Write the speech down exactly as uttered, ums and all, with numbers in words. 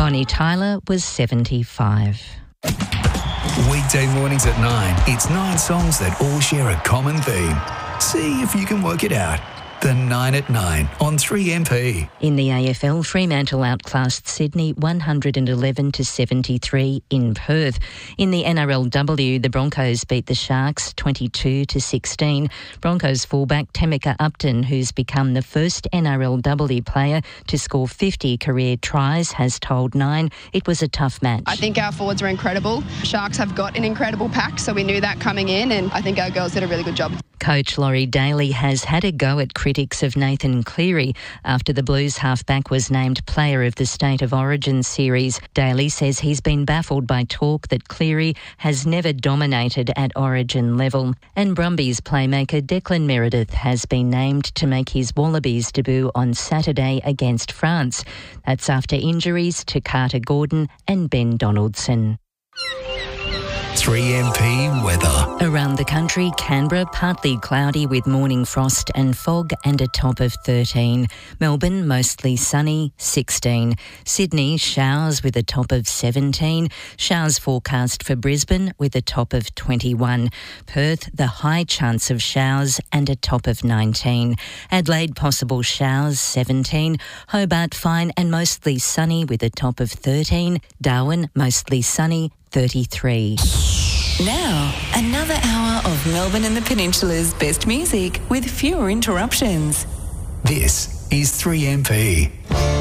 Bonnie Tyler was seventy-five. Weekday mornings at nine. It's nine songs that all share a common theme. See if you can work it out. The nine at nine on three M P. In the A F L, Fremantle outclassed Sydney one hundred eleven to seventy-three in Perth. In the N R L W, the Broncos beat the Sharks twenty-two to sixteen. Broncos fullback Temeka Upton, who's become the first N R L W player to score fifty career tries, has told Nine it was a tough match. I think our forwards were incredible. Sharks have got an incredible pack, so we knew that coming in, and I think our girls did a really good job. Coach Laurie Daly has had a go at critics of Nathan Cleary after the Blues halfback was named Player of the State of Origin series. Daly says he's been baffled by talk that Cleary has never dominated at Origin level. And Brumbies playmaker Declan Meredith has been named to make his Wallabies debut on Saturday against France. That's after injuries to Carter Gordon and Ben Donaldson. three M P weather. Around the country, Canberra partly cloudy with morning frost and fog and a top of thirteen. Melbourne mostly sunny, sixteen. Sydney showers with a top of seventeen. Showers forecast for Brisbane with a top of twenty-one. Perth, the high chance of showers and a top of nineteen. Adelaide, possible showers, seventeen. Hobart, fine and mostly sunny with a top of thirteen. Darwin, mostly sunny, thirty-three. Now, another hour of Melbourne and the Peninsula's best music with fewer interruptions. This is three M P.